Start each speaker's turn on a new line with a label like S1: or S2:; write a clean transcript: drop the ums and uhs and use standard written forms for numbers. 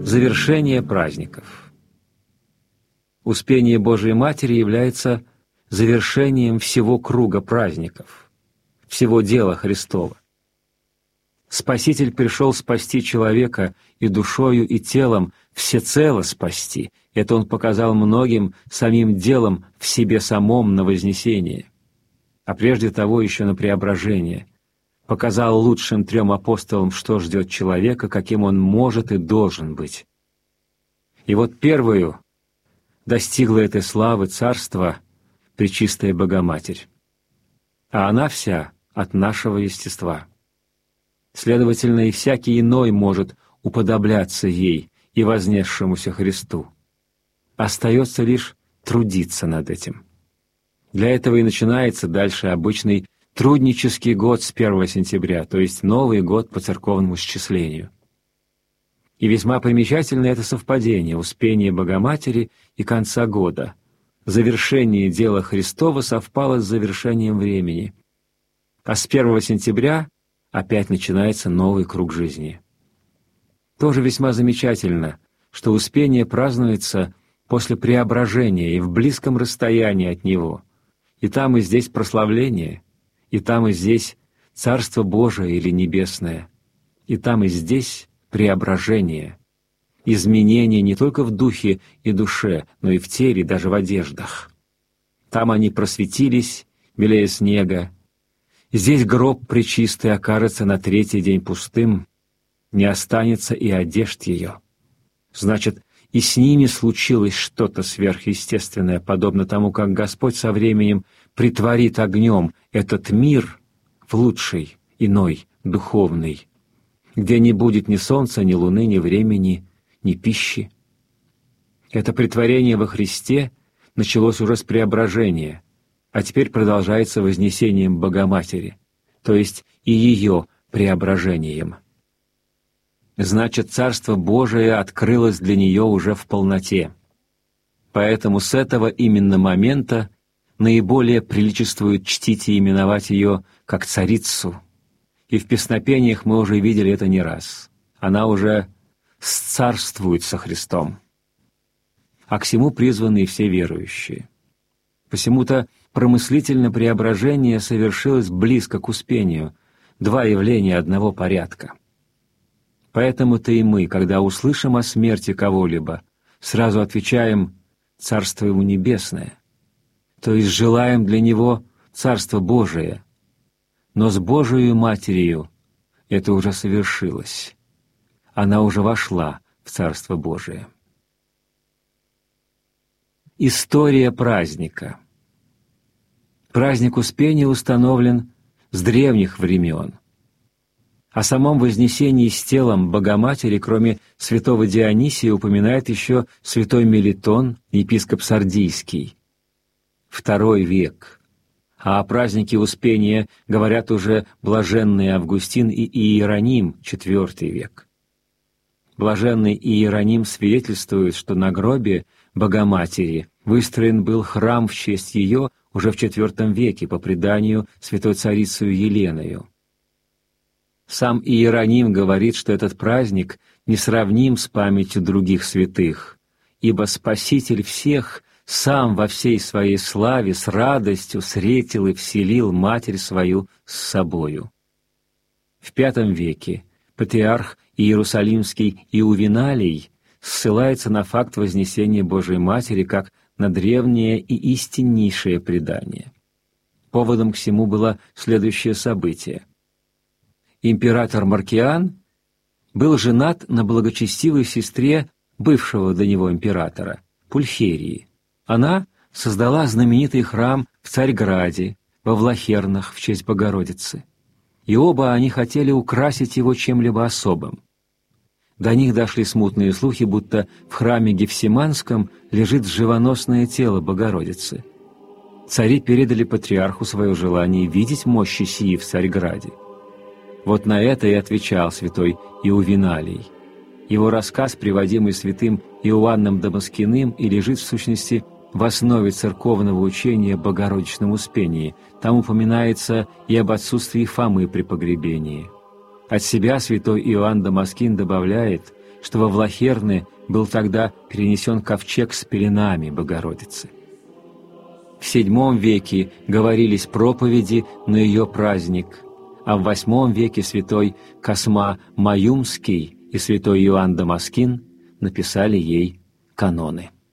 S1: Завершение праздников. Успение Божией Матери является завершением всего круга праздников, всего дела Христова. Спаситель пришел спасти человека и душою, и телом всецело спасти. Это Он показал многим самим делом в себе самом на вознесение, а прежде того еще на преображение. Показал лучшим 3 апостолам, что ждет человека, каким он может и должен быть. И вот первую достигла этой славы царства Пречистая Богоматерь, а она вся от нашего естества. Следовательно, и всякий иной может уподобляться ей и вознесшемуся Христу. Остается лишь трудиться над этим. Для этого и начинается дальше обычный труднический год с 1 сентября, то есть Новый год по церковному счислению. И весьма примечательно это совпадение Успения Богоматери и конца года. Завершение дела Христова совпало с завершением времени. А с 1 сентября опять начинается новый круг жизни. Тоже весьма замечательно, что Успение празднуется после преображения и в близком расстоянии от него. И там, и здесь прославление, и там, и здесь Царство Божие или Небесное, и там, и здесь преображение, изменение не только в духе и душе, но и в теле, даже в одеждах. Там они просветились, белее снега. Здесь гроб пречистый окажется на 3-й день пустым, не останется и одежд ее. Значит, и с ними случилось что-то сверхъестественное, подобно тому, как Господь со временем притворит огнем этот мир в лучший, иной, духовный, где не будет ни солнца, ни луны, ни времени, ни пищи. Это претворение во Христе началось уже с преображения, а теперь продолжается вознесением Богоматери, то есть и ее преображением. Значит, Царство Божие открылось для нее уже в полноте. Поэтому с этого именно момента наиболее приличествует чтить и именовать ее как царицу. И в песнопениях мы уже видели это не раз. Она уже сцарствует со Христом. А к сему призваны и все верующие. Посему-то промыслительно преображение совершилось близко к Успению, 2 явления одного порядка. Поэтому-то и мы, когда услышим о смерти кого-либо, сразу отвечаем «Царство ему небесное», то есть желаем для него Царство Божие. Но с Божией Матерью это уже совершилось. Она уже вошла в Царство Божие. История праздника. Праздник Успения установлен с древних времен. О самом вознесении с телом Богоматери, кроме святого Дионисия, упоминает еще святой Мелитон, епископ Сардийский, II век. А о празднике Успения говорят уже блаженный Августин и Иероним, IV век. Блаженный Иероним свидетельствует, что на гробе Богоматери выстроен был храм в честь ее уже в IV веке по преданию святой царицею Еленою. Сам Иероним говорит, что этот праздник несравним с памятью других святых, ибо Спаситель всех сам во всей своей славе с радостью встретил и вселил Матерь свою с собою. В V веке патриарх Иерусалимский Иувеналий ссылается на факт вознесения Божией Матери как на древнее и истиннейшее предание. Поводом к всему было следующее событие. Император Маркиан был женат на благочестивой сестре бывшего до него императора, Пульхерии. Она создала знаменитый храм в Царьграде, во Влахернах в честь Богородицы. И оба они хотели украсить его чем-либо особым. До них дошли смутные слухи, будто в храме Гефсиманском лежит живоносное тело Богородицы. Цари передали патриарху свое желание видеть мощи сии в Царьграде. Вот на это и отвечал святой Иувеналий. Его рассказ, приводимый святым Иоанном Дамаскиным, и лежит в сущности в основе церковного учения о Богородичном Успении. Там упоминается и об отсутствии Фомы при погребении. От себя святой Иоанн Дамаскин добавляет, что во Влахерны был тогда перенесен ковчег с пеленами Богородицы. В VII веке говорились проповеди на ее праздник, а в VIII веке святой Косма Маюмский и святой Иоанн Дамаскин написали ей каноны.